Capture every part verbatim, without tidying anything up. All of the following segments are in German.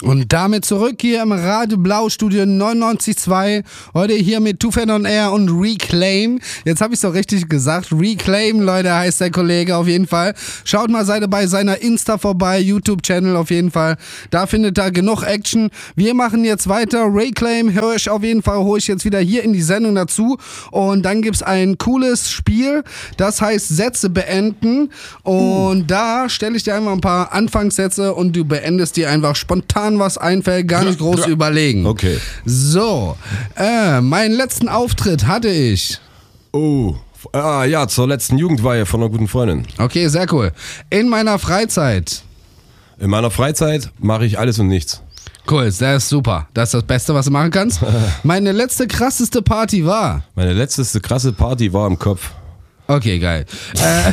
Und damit zurück hier im Radio Blau Studio neunundneunzig Komma zwei. Heute hier mit Too Fat on Air und Reclaim. Jetzt habe ich es doch richtig gesagt. Reclaim, Leute, heißt der Kollege auf jeden Fall. Schaut mal seid bei seiner Insta vorbei, YouTube-Channel auf jeden Fall. Da findet er genug Action. Wir machen jetzt weiter. Reclaim höre ich auf jeden Fall, hole ich jetzt wieder hier in die Sendung dazu. Und dann gibt es ein cooles Spiel, das heißt Sätze beenden. Und uh. da stelle ich dir einfach ein paar Anfangssätze und du beendest die einfach spontan, was einfällt, gar nicht groß überlegen. Okay. So, äh, meinen letzten Auftritt hatte ich. Oh, ah, ja, zur letzten Jugendweihe von einer guten Freundin. Okay, sehr cool. In meiner Freizeit. In meiner Freizeit mache ich alles und nichts. Cool, das ist super. Das ist das Beste, was du machen kannst. Meine letzte krasseste Party war. Meine letzte krasse Party war im Kopf. Okay, geil. äh,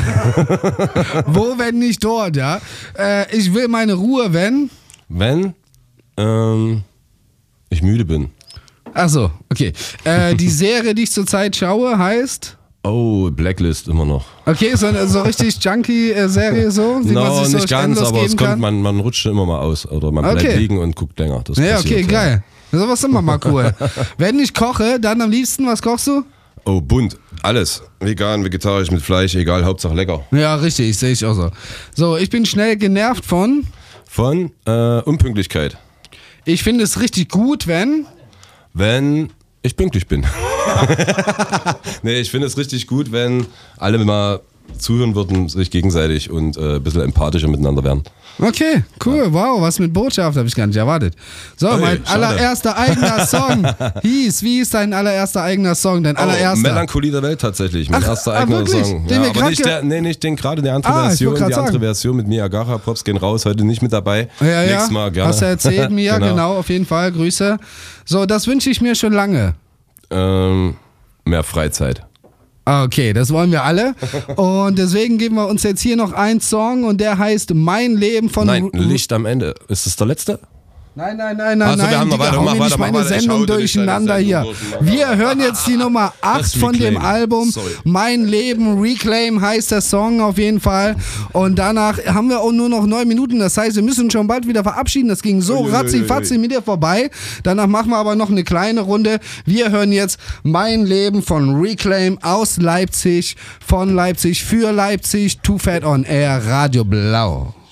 wo, wenn nicht dort, ja? Äh, ich will meine Ruhe, wenn... Wenn ähm, ich müde bin. Ach so, okay. Äh, die Serie, die ich zurzeit schaue, heißt... Oh, Blacklist immer noch. Okay, so eine so richtig Junkie-Serie so? Die no, man sich nicht so ganz, aber es kommt, kann. man, man rutscht immer mal aus. Oder man okay. bleibt liegen und guckt länger. Das ja, passiert, okay, ja. geil. Sowas ist immer mal cool. Wenn ich koche, dann am liebsten, was kochst du? Oh, bunt. Alles. Vegan, vegetarisch, mit Fleisch, egal, Hauptsache lecker. Ja, richtig, sehe ich auch so. So, ich bin schnell genervt von... Von äh, Unpünktlichkeit. Ich finde es richtig gut, wenn... Wenn ich pünktlich bin. Nee, ich finde es richtig gut, wenn alle mal zuhören würden, sich gegenseitig und äh, ein bisschen empathischer miteinander werden. Okay, cool, ja. Wow, was mit Botschaft, habe ich gar nicht erwartet. So, hey, mein schade. allererster eigener Song hieß, wie ist dein allererster eigener Song, dein allererster? Oh, Melancholie der Welt tatsächlich, mein Ach, erster ah, eigener wirklich? Song. Den Ja, aber nicht der, nee, nicht den gerade, die andere ah, Version, die andere sagen. Version mit Mia Gara, Props gehen raus, heute nicht mit dabei. Ja, ja, nächstes Mal gerne. Hast du erzählt, Mia, genau. genau, auf jeden Fall, Grüße. So, das wünsche ich mir schon lange. Ähm, mehr Freizeit. Okay, das wollen wir alle. Und deswegen geben wir uns jetzt hier noch einen Song und der heißt Mein Leben von... Nein, Licht am Ende. Ist das der letzte? Nein, nein, nein, nein, also, nein. Wir haben noch weiter, mach nicht weiter, meine weiter. Sendung durcheinander hier. Wir hören jetzt die Nummer acht von dem Album. Sorry. Mein Leben, Reclaim heißt der Song auf jeden Fall. Und danach haben wir auch nur noch neun Minuten. Das heißt, wir müssen schon bald wieder verabschieden. Das ging so ratzi-fatzi mit dir vorbei. Danach machen wir aber noch eine kleine Runde. Wir hören jetzt Mein Leben von Reclaim aus Leipzig, von Leipzig, für Leipzig, Too Fat on Air, Radio Blau.